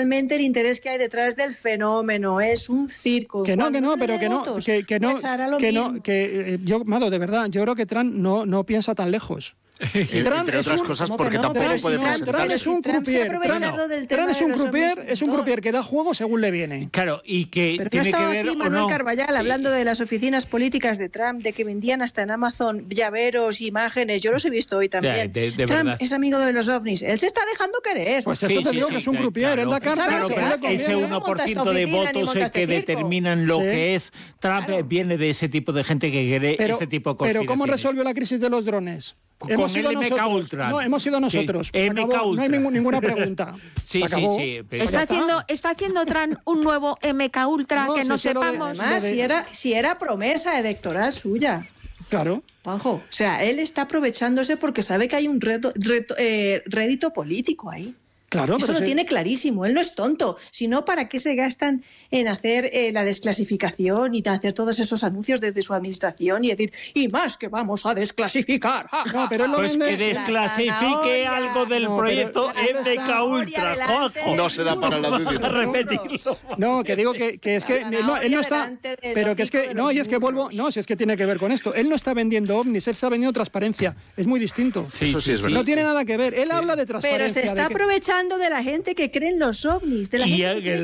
realmente el interés que hay detrás del fenómeno. Es un circo. Mado, de verdad, yo creo que Trump no piensa tan lejos. Entre otras cosas porque tampoco puede presentar. Trump es un croupier que da juego según le viene. Claro, y que pero tiene no que ver aquí Manuel Carballal hablando de las oficinas políticas de Trump, de que vendían hasta en Amazon llaveros, imágenes. Yo los he visto hoy también. De Trump verdad. es amigo de los ovnis. Él se está dejando querer. Pues eso te digo que es un croupier. Él da cartas. Claro, pero ese 1% de votos el que determinan lo que es Trump viene de ese tipo de gente que quiere ese tipo de conspiraciones. Pero ¿cómo resolvió la crisis de los drones? Con el MK Ultra. No, hemos sido nosotros. Sí, MK Ultra. No hay ninguna pregunta. Sí. ¿Está haciendo Trump un nuevo MK Ultra que no sepamos? Además, si era promesa electoral suya. Claro. Juanjo, o sea, él está aprovechándose porque sabe que hay un rédito político ahí. Claro, eso lo tiene clarísimo, él no es tonto, sino para qué se gastan en hacer la desclasificación y hacer todos esos anuncios desde su administración y decir, y más que vamos a desclasificar. No, pero él pues que desclasifique algo del proyecto MK Ultra. No se da para la duda. Repetirlo. No, que digo que es que él no está, pero que es que no, y es que vuelvo, no, si es que tiene que ver con esto. Él no está vendiendo ovnis, él está vendiendo transparencia. Es muy distinto. Eso sí es verdad. No tiene nada que ver. Él habla de transparencia. Pero se está aprovechando de la gente que cree en los ovnis, de la gente que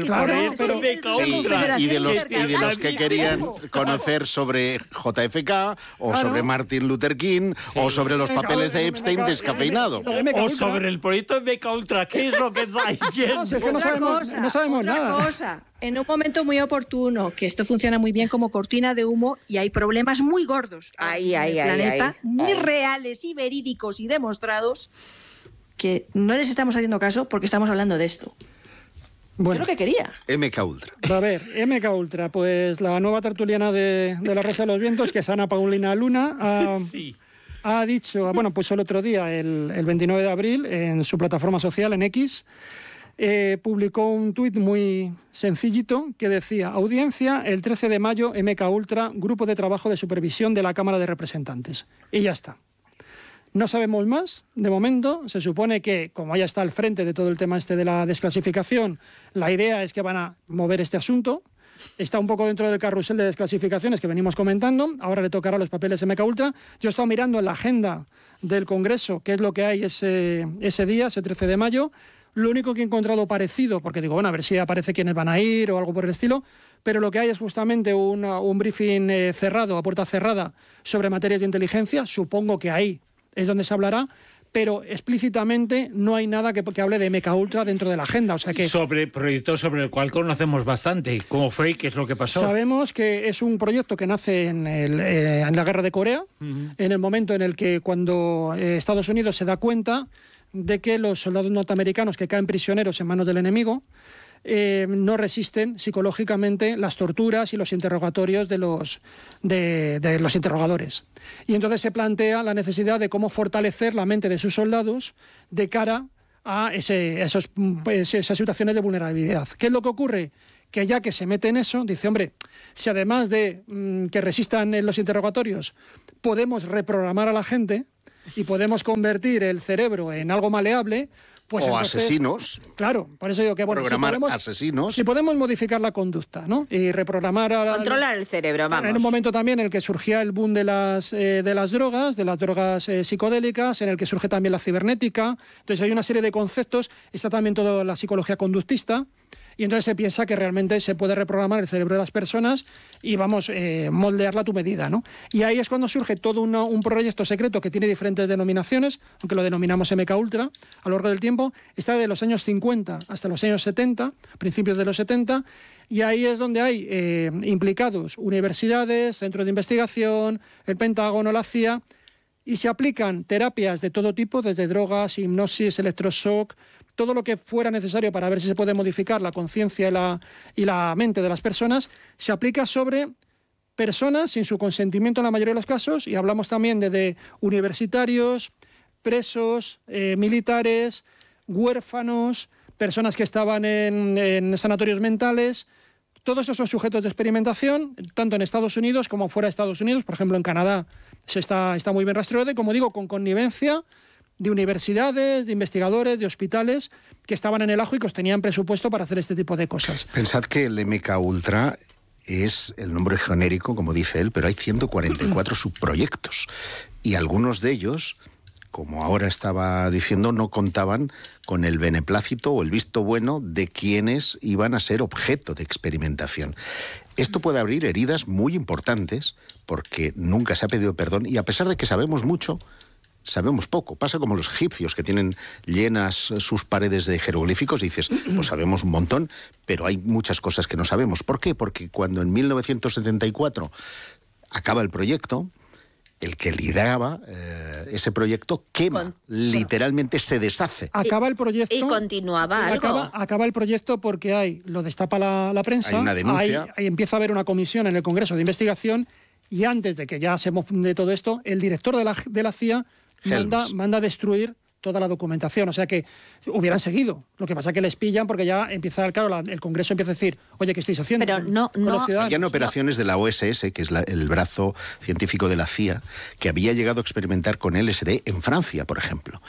y de los que querían conocer sobre JFK o sobre Martin Luther King o sobre los papeles de Epstein descafeinado o sobre el proyecto de MK Ultra. ¿Qué es lo que está diciendo? No sabemos nada. Cosa. En un momento muy oportuno, que esto funciona muy bien como cortina de humo y hay problemas muy gordos en el planeta, muy reales y verídicos y demostrados, que no les estamos haciendo caso porque estamos hablando de esto. Bueno, ¿qué es lo que quería? MK Ultra. A ver, MK Ultra, pues la nueva tertuliana de La Rosa de los Vientos, que es Ana Paulina Luna, ha dicho, bueno, pues el otro día, el 29 de abril, en su plataforma social, en X, publicó un tuit muy sencillito que decía: audiencia el 13 de mayo, MK Ultra, grupo de trabajo de supervisión de la Cámara de Representantes. Y ya está. No sabemos más, de momento. Se supone que, como ya está al frente de todo el tema este de la desclasificación, la idea es que van a mover este asunto. Está un poco dentro del carrusel de desclasificaciones que venimos comentando. Ahora le tocará los papeles MK Ultra. Yo he estado mirando en la agenda del Congreso qué es lo que hay ese día, ese 13 de mayo. Lo único que he encontrado parecido, porque digo, bueno, a ver si aparece quiénes van a ir o algo por el estilo, pero lo que hay es justamente un briefing cerrado, a puerta cerrada, sobre materias de inteligencia. Supongo que ahí es donde se hablará, pero explícitamente no hay nada que hable de MK Ultra dentro de la agenda. O sea que proyecto sobre el cual conocemos bastante, cómo fue y qué es lo que pasó. Sabemos que es un proyecto que nace en la guerra de Corea, en el momento en el que cuando Estados Unidos se da cuenta de que los soldados norteamericanos que caen prisioneros en manos del enemigo no resisten psicológicamente las torturas y los interrogatorios de los interrogadores. Y entonces se plantea la necesidad de cómo fortalecer la mente de sus soldados de cara a esas situaciones de vulnerabilidad. ¿Qué es lo que ocurre? Que ya que se mete en eso, dice, hombre, si además de que resistan en los interrogatorios, podemos reprogramar a la gente y podemos convertir el cerebro en algo maleable, pues o entonces, asesinos. Claro, por eso digo que bueno, si podemos modificar la conducta, ¿no? Y reprogramar controlar el cerebro, vamos. En un momento también en el que surgía el boom de las drogas psicodélicas, en el que surge también la cibernética. Entonces hay una serie de conceptos, está también toda la psicología conductista. Y entonces se piensa que realmente se puede reprogramar el cerebro de las personas y, vamos, moldearla a tu medida, ¿no? Y ahí es cuando surge todo un proyecto secreto que tiene diferentes denominaciones, aunque lo denominamos MK Ultra, a lo largo del tiempo. Está de los años 50 hasta los años 70, principios de los 70, y ahí es donde hay implicados universidades, centros de investigación, el Pentágono, la CIA, y se aplican terapias de todo tipo, desde drogas, hipnosis, electroshock, todo lo que fuera necesario para ver si se puede modificar la conciencia y la mente de las personas, se aplica sobre personas sin su consentimiento en la mayoría de los casos, y hablamos también de universitarios, presos, militares, huérfanos, personas que estaban en sanatorios mentales. Todos esos son sujetos de experimentación, tanto en Estados Unidos como fuera de Estados Unidos. Por ejemplo, en Canadá está muy bien rastreado y, como digo, con connivencia de universidades, de investigadores, de hospitales que estaban en el ajo y que tenían presupuesto para hacer este tipo de cosas. Pensad que el MKUltra es el nombre genérico, como dice él, pero hay 144 subproyectos y algunos de ellos, como ahora estaba diciendo, no contaban con el beneplácito o el visto bueno de quienes iban a ser objeto de experimentación. Esto puede abrir heridas muy importantes porque nunca se ha pedido perdón y a pesar de que sabemos mucho, sabemos poco. Pasa como los egipcios que tienen llenas sus paredes de jeroglíficos y dices, pues sabemos un montón, pero hay muchas cosas que no sabemos. ¿Por qué? Porque cuando en 1974 acaba el proyecto, el que lideraba ese proyecto quema, literalmente se deshace. Acaba el proyecto. Y continuaba algo. Acaba el proyecto porque lo destapa la prensa. Hay una denuncia. Ahí empieza a haber una comisión en el Congreso de Investigación y antes de que ya se de todo esto, el director de la CIA manda a destruir toda la documentación, o sea que hubieran seguido. Lo que pasa es que les pillan porque ya empieza, claro, el Congreso empieza a decir, oye, ¿qué estáis haciendo? Pero habían operaciones de la OSS, que es el brazo científico de la CIA, que había llegado a experimentar con LSD en Francia, por ejemplo,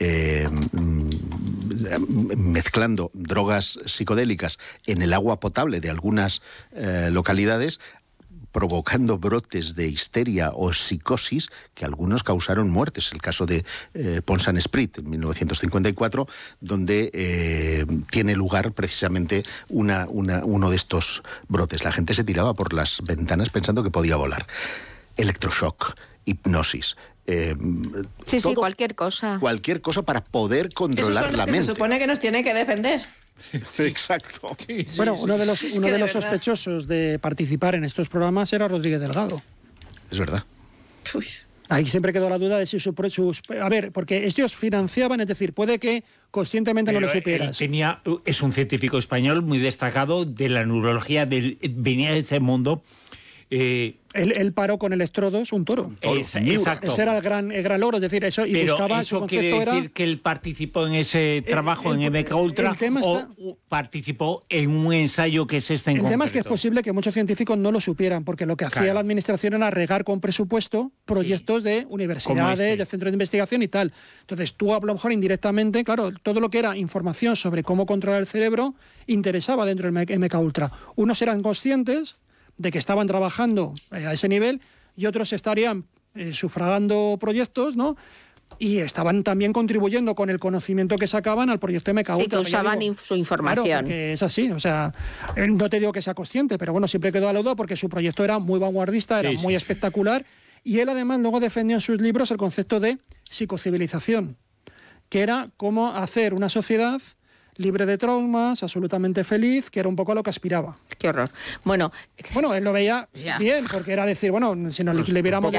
mezclando drogas psicodélicas en el agua potable de algunas localidades, provocando brotes de histeria o psicosis que algunos causaron muertes. El caso de Pont-Saint-Esprit en 1954, donde tiene lugar precisamente uno de estos brotes. La gente se tiraba por las ventanas pensando que podía volar. Electroshock, hipnosis. Sí, cualquier cosa. Cualquier cosa para poder controlar la mente. Se supone que nos tiene que defender. Sí, exacto. Sí, bueno, uno de los sospechosos de participar en estos programas era Rodríguez Delgado. Es verdad. Uy. Ahí siempre quedó la duda de si a ver, porque ellos financiaban, es decir, puede que conscientemente no lo supieras. Es un científico español muy destacado de la neurología, venía de ese mundo. Él paró con electrodos un toro. Exacto. Ese era el gran logro, es decir, eso y pero buscaba eso quiere decir que él participó en ese trabajo en MKUltra o participó en un ensayo que es en concreto. El tema es que es posible que muchos científicos no lo supieran, porque lo que hacía la administración era regar con presupuesto proyectos de universidades, de centros de investigación y tal. Entonces tú a lo mejor indirectamente, claro, todo lo que era información sobre cómo controlar el cerebro interesaba dentro del MKUltra. Unos eran conscientes de que estaban trabajando a ese nivel y otros estarían sufragando proyectos, ¿no? Y estaban también contribuyendo con el conocimiento que sacaban al proyecto MKUltra. Sí, que usaban su información. Claro, porque es así, o sea, no te digo que sea consciente, pero bueno, siempre quedó a la duda porque su proyecto era muy vanguardista, era muy espectacular y él además luego defendió en sus libros el concepto de psicocivilización, que era cómo hacer una sociedad libre de traumas, absolutamente feliz, que era un poco a lo que aspiraba. Qué horror. Bueno, él lo veía bien, porque era decir, bueno, si nos le viéramos...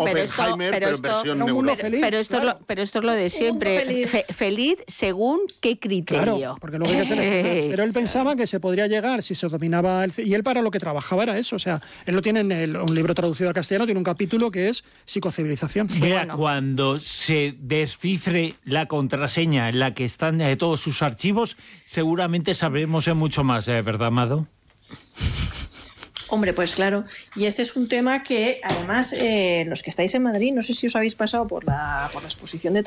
Pero esto es lo de siempre. Feliz según qué criterio. Claro, porque luego hay que seleccionar. Pero él pensaba que se podría llegar si se dominaba... Y él para lo que trabajaba era eso. O sea, él lo tiene en un libro traducido al castellano, tiene un capítulo que es psicocivilización. Cuando se descifre la contraseña en la que están todos sus archivos, seguramente sabremos mucho más, ¿verdad, Amado? Hombre, pues claro. Y este es un tema que, además, los que estáis en Madrid, no sé si os habéis pasado por la exposición de